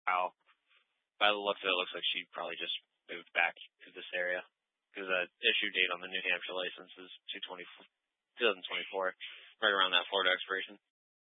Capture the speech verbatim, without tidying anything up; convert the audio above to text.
while. By the looks of it, it looks like she probably just moved back to this area. Because the issue date on the New Hampshire license is two twenty-four, twenty twenty-four, right around that Florida expiration.